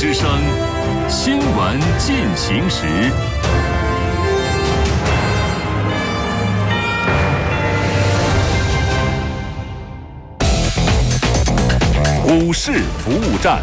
之声，新闻进行时。股市服务站，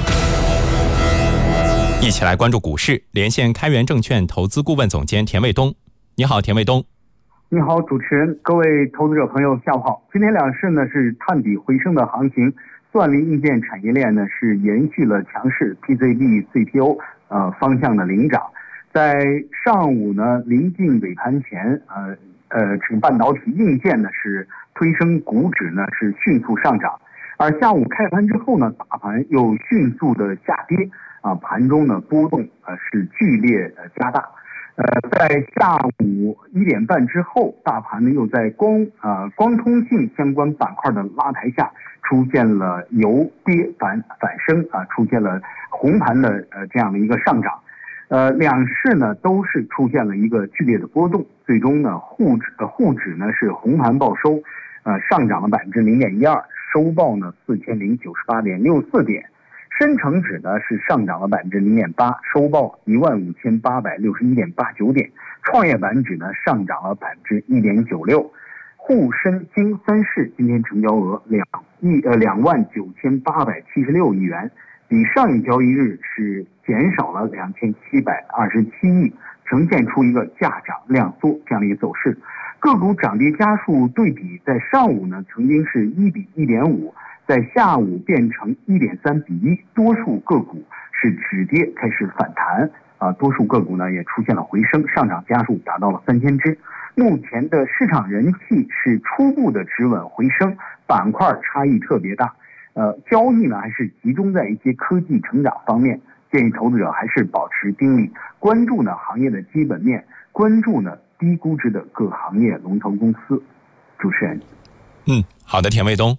一起来关注股市，连线开源证券投资顾问总监田卫东。你好，田卫东。 你好，主持人，各位投资者朋友，下午好。今天两市呢是探底回升的行情，算力硬件产业链呢是延续了强势 PCB、CPO 方向的领涨。在上午呢临近尾盘前，这个半导体硬件呢是推升股指呢是迅速上涨，而下午开盘之后呢，大盘又迅速的下跌，盘中呢波动是剧烈加大。在下午1点半之后，大盘呢又在光通信相关板块的拉抬下，出现了由跌反升出现了红盘的这样的一个上涨。两市呢都是出现了一个剧烈的波动，最终呢沪指呢是红盘报收，上涨了0.12%，收报呢4098.64点。深成指呢是上涨了0.8%，收报15861.89点。创业板指呢上涨了1.96%。沪深京三市今天成交额2万9876亿元，比上一交易日是减少了2727亿，呈现出一个价涨量缩这样的一个走势。个股涨跌家数对比，在上午呢曾经是1比1.5，在下午变成1.3比1，多数个股是止跌开始反弹多数个股呢也出现了回升，上涨家数达到了3000只。目前的市场人气是初步的止稳回升，板块差异特别大，交易呢还是集中在一些科技成长方面，建议投资者还是保持盯力，关注呢行业的基本面，关注呢低估值的各行业龙头公司。主持人， 好的，田卫东。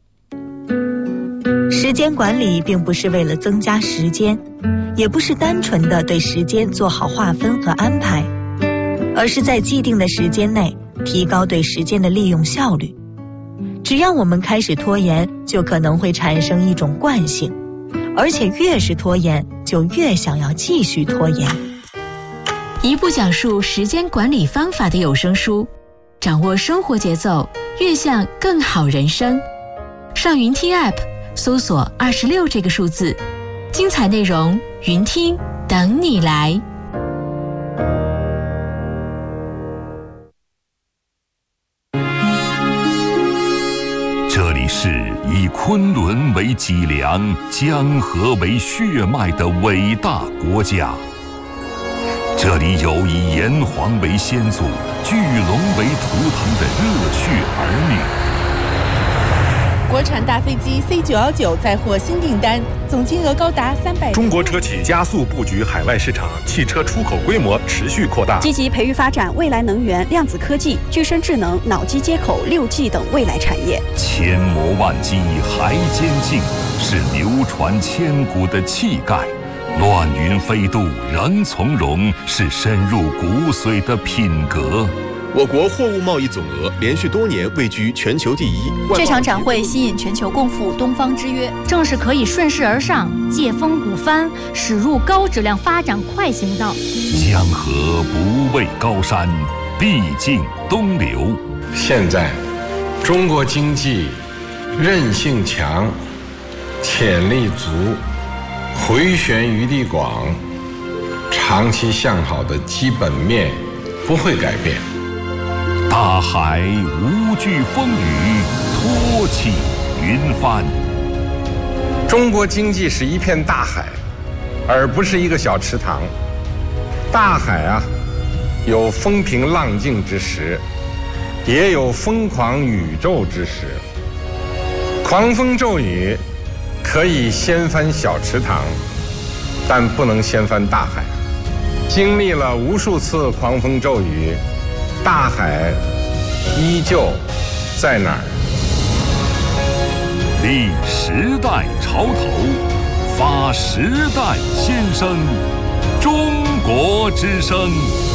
时间管理并不是为了增加时间，也不是单纯的对时间做好划分和安排，而是在既定的时间内提高对时间的利用效率。只要我们开始拖延，就可能会产生一种惯性，而且越是拖延，就越想要继续拖延。 一部讲述时间管理方法的有声书，掌握生活节奏，悦向更好人生。上云听 App 搜索26这个数字，精彩内容云听等你来。 这里是以昆仑为脊梁、江河为血脉的伟大国家，这里有以炎黄为先祖、巨龙为图腾的热血儿女。 国产大飞机 C919 再获新订单，总金额高达300。 中国车企加速布局海外市场，汽车出口规模持续扩大， 积极培育发展未来能源、量子科技、具身智能、脑机接口、6G 等未来产业。 千磨万击还坚劲，是流传千古的气概；乱云飞渡仍从容，是深入骨髓的品格。 我国货物贸易总额连续多年位居全球第一。 这场展会吸引全球共赴东方之约， 正是可以顺势而上，借风鼓帆，驶入高质量发展快行道。 江河不畏高山，必经东流。 现在，中国经济韧性强，潜力足，回旋余地广，长期向好的基本面不会改变。 大海无惧风雨，托起云帆。 中国经济是一片大海，而不是一个小池塘。大海有风平浪静之时，也有疯狂宇宙之时。狂风骤雨可以掀翻小池塘，但不能掀翻大海。经历了无数次狂风骤雨，大海依旧在哪儿？ 立时代潮头，发时代先声，中国之声。